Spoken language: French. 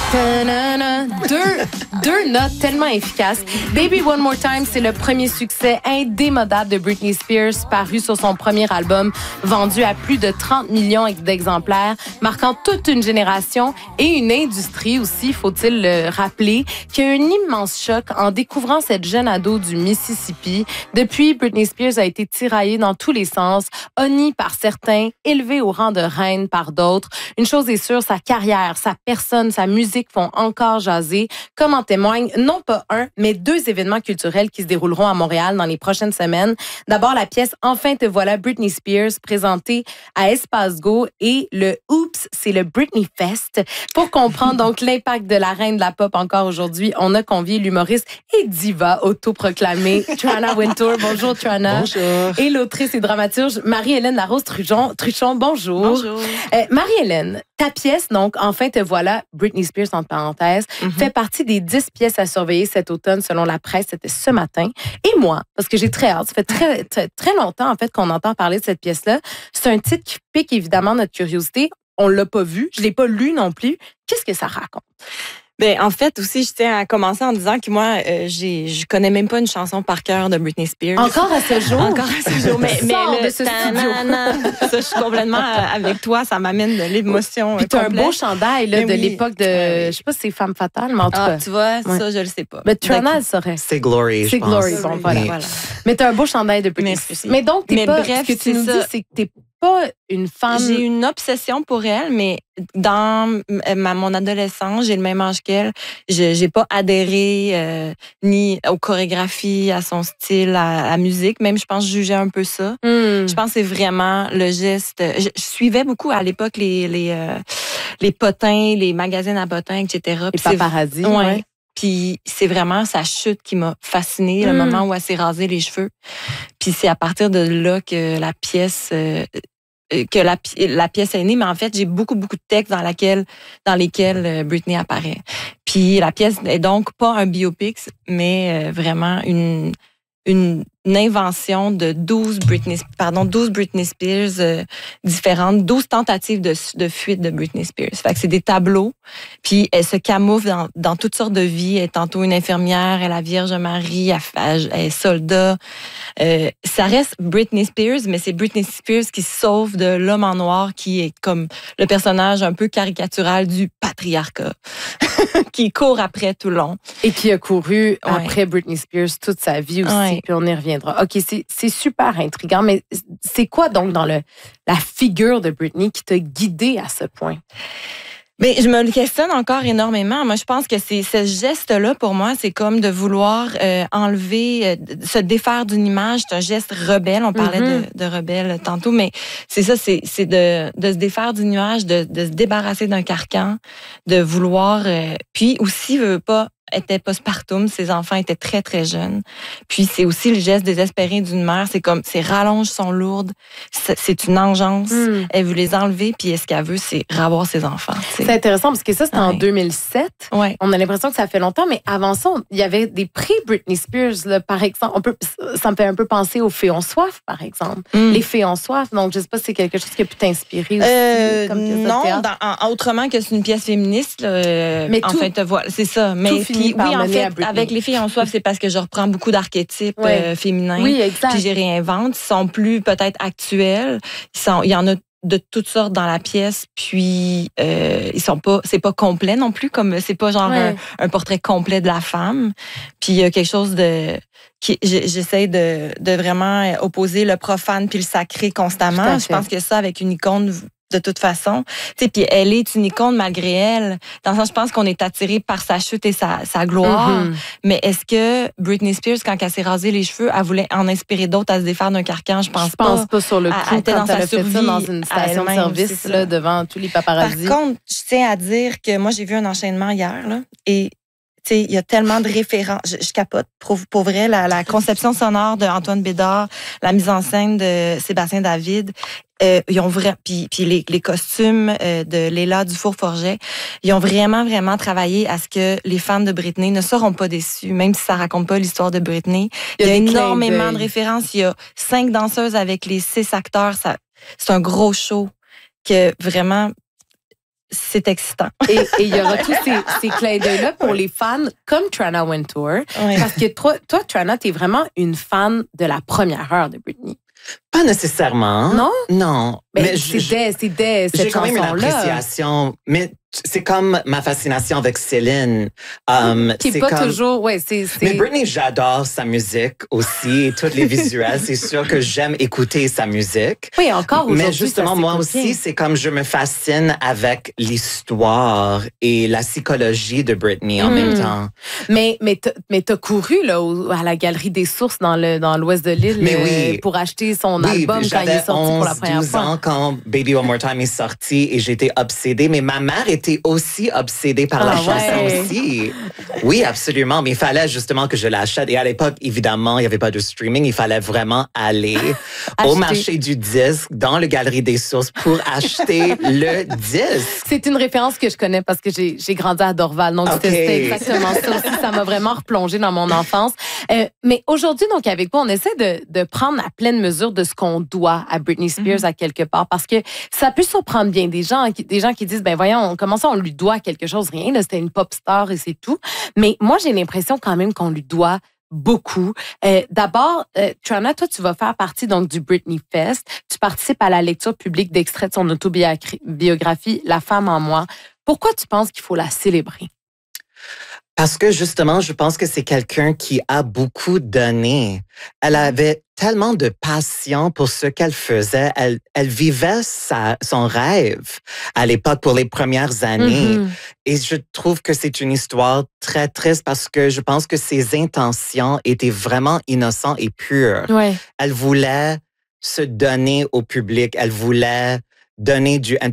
Deux notes tellement efficaces. Baby One More Time, c'est le premier succès indémodable de Britney Spears, paru sur son premier album, vendu à plus de 30 millions d'exemplaires, marquant toute une génération et une industrie aussi, faut-il le rappeler, qui a eu un immense choc en découvrant cette jeune ado du Mississippi. Depuis, Britney Spears a été tiraillée dans tous les sens, honnie par certains, élevée au rang de reine par d'autres. Une chose est sûre, sa carrière, sa personne, sa musique font encore jaser, comme en témoignent non pas un, mais deux événements culturels qui se dérouleront à Montréal dans les prochaines semaines. D'abord, la pièce Enfin te voilà, Britney Spears, présentée à Espace Go, et le Oops, c'est le Britney Fest. Pour comprendre donc l'impact de la reine de la pop encore aujourd'hui, on a convié l'humoriste et diva autoproclamée Trana Wintour. Bonjour Trana. Bonjour. Et l'autrice et dramaturge Marie-Hélène Larose-Truchon. Bonjour. Bonjour. Marie-Hélène, ta pièce, donc, Enfin te voilà, Britney Spears, entre parenthèses, fait partie des 10 pièces à surveiller cet automne selon la presse. C'était ce matin. Et moi, parce que j'ai très hâte, ça fait très longtemps, en fait, qu'on entend parler de cette pièce-là. C'est un titre qui pique évidemment notre curiosité. On l'a pas vu, je l'ai pas lu non plus. Qu'est-ce que ça raconte? Ben, en fait, aussi, je tiens à commencer en disant que moi, je connais même pas une chanson par cœur de Britney Spears. Encore à ce jour? Encore à ce jour. Mais Sors le de ce studio. ça, je suis complètement avec toi. Ça m'amène de l'émotion. Puis t'as un beau chandail là, Mais de oui. l'époque de... Je sais pas si c'est Femme Fatale, mais en tout cas. Tu vois, Ouais. ça, je le sais pas. Mais Trana, elle saurait. C'est Glory, je C'est pense. Glory, bon, voilà. Oui. Mais t'as un beau chandail de Britney Merci. Spears. Mais donc, Mais pas... bref, ce que tu c'est nous dis, ça. c'est que t'es pas une femme... J'ai une obsession pour elle, mais dans mon adolescence, j'ai le même âge qu'elle. J'ai pas adhéré ni aux chorégraphies, à son style, à la musique. Même, je pense, je jugeais un peu ça. Je pense que c'est vraiment le geste. Je suivais beaucoup à l'époque les potins, les magazines à potins, etc. Les Puis c'est- paparazzis. Ouais. Puis c'est vraiment sa chute qui m'a fascinée, le moment où elle s'est rasé les cheveux. Puis c'est à partir de là que la pièce la pièce est née, mais en fait, j'ai beaucoup de textes dans lesquels Britney apparaît. Puis la pièce est donc pas un biopic, mais vraiment une invention de 12 Britney Spears différentes, 12 tentatives de fuite de Britney Spears. Fait que c'est des tableaux, puis elle se camoufle dans toutes sortes de vies. Elle est tantôt une infirmière, elle est la Vierge Marie, elle est soldat. Ça reste Britney Spears, mais c'est Britney Spears qui se sauve de l'homme en noir, qui est comme le personnage un peu caricatural du patriarcat, qui court après tout le long. Et qui a couru après Britney Spears toute sa vie aussi, Ouais. puis on y reviendra. OK, c'est super intriguant, mais c'est quoi donc dans la figure de Britney qui t'a guidée à ce point? Mais je me le questionne encore énormément. Moi, je pense que c'est ce geste-là, pour moi, c'est comme de vouloir enlever, se défaire d'une image. C'est un geste rebelle. On parlait de rebelle tantôt, mais c'est ça, c'est de se défaire d'une image, de se débarrasser d'un carcan, de vouloir... puis aussi, était postpartum, ses enfants étaient très, très jeunes. Puis c'est aussi le geste désespéré d'une mère. C'est comme, ses rallonges sont lourdes. C'est une engeance. Elle veut les enlever, puis ce qu'elle veut, c'est revoir ses enfants. T'sais. C'est intéressant parce que ça, c'était en Ouais. 2007. Ouais. On a l'impression que ça fait longtemps, mais avant ça, il y avait des prix Britney Spears, là, par exemple. Ça me fait un peu penser aux Fées ont soif, par exemple. Les Fées ont soif. Donc, je sais pas si c'est quelque chose qui a pu t'inspirer aussi. Comme pièce de Non, théâtre. autrement que c'est une pièce féministe. Là, Mais en tout- fait, voilà, c'est ça. Mais tout finit par oui, en mener à fait, Britney. avec les filles en soif, c'est parce que je reprends beaucoup d'archétypes Ouais. féminins. Oui, exact. Puis j'y réinvente. Ils sont plus peut-être actuels. Il y en a de toutes sortes dans la pièce. Puis ils sont pas, c'est pas complet non plus, comme c'est pas genre Ouais. un portrait complet de la femme. Puis il y a quelque chose j'essaie de vraiment opposer le profane puis le sacré Tout à constamment. Je fait. pense que ça, avec une icône, de toute façon. Tu sais, puis elle est une icône malgré elle. Dans le sens, je pense qu'on est attiré par sa chute et sa gloire. Mais est-ce que Britney Spears, quand elle s'est rasée les cheveux, elle voulait en inspirer d'autres à se défaire d'un carcan? Je pense pas sur le coup Elle était quand dans elle sa a fait ça survie dans une à station de elle-même, service c'est là, ça. devant tous les Par paparazzis. contre, je tiens à dire que moi, j'ai vu un enchaînement hier, là, et tu sais, il y a tellement de références. Je capote. Pour vrai, la conception sonore d'Antoine Bédard, la mise en scène de Sébastien David, ils ont vraiment, puis les costumes de Léla Dufour-Forget, ils ont vraiment travaillé à ce que les fans de Britney ne seront pas déçus, même si ça raconte pas l'histoire de Britney. Il y a des clins énormément d'œil. de références. Il y a 5 danseuses avec les 6 acteurs. C'est un gros show que vraiment... c'est excitant. Et il y aura tous ces clins d'œil-là pour les fans comme Trana Wintour. Ouais. Parce que toi, Trana, t'es vraiment une fan de la première heure de Britney. Pas nécessairement. Non? Non. Mais c'est dès cette j'ai quand même une chanson-là. appréciation, mais c'est comme ma fascination avec Céline. Qui c'est est pas comme... toujours... Ouais, Mais Britney, j'adore sa musique aussi, et tous les visuels. C'est sûr que j'aime écouter sa musique. Oui, encore aujourd'hui. Mais justement, moi bien. aussi, c'est comme je me fascine avec l'histoire et la psychologie de Britney en même temps. Mais t'as couru là, à la Galerie des Sources dans l'ouest de l'île Mais oui. pour acheter son album quand il est sorti pour la première 12 fois. ans quand Baby One More Time est sorti et j'étais obsédée. Mais ma mère était aussi obsédée par la chanson aussi. Oui, absolument. Mais il fallait justement que je l'achète. Et à l'époque, évidemment, il n'y avait pas de streaming. Il fallait vraiment aller au marché du disque, dans le Galerie des Sources pour acheter le disque. C'est une référence que je connais parce que j'ai grandi à Dorval. Donc, c'était exactement ça aussi. Ça m'a vraiment replongé dans mon enfance. Mais aujourd'hui, donc, avec vous, on essaie de prendre à pleine mesure de ce qu'on doit à Britney Spears à quelque part. Parce que ça peut surprendre bien des gens qui disent, ben voyons, comment ça, on lui doit quelque chose? Rien, là, c'était une pop star et c'est tout. Mais moi, j'ai l'impression quand même qu'on lui doit beaucoup. D'abord, Trana, toi, tu vas faire partie donc du Britney Fest. Tu participes à la lecture publique d'extraits de son autobiographie La femme en moi. Pourquoi tu penses qu'il faut la célébrer? Parce que justement, je pense que c'est quelqu'un qui a beaucoup donné. Elle avait tellement de passion pour ce qu'elle faisait. Elle vivait son rêve à l'époque pour les premières années. Et je trouve que c'est une histoire très triste parce que je pense que ses intentions étaient vraiment innocentes et pures. Ouais. Elle voulait se donner au public. Elle voulait donner du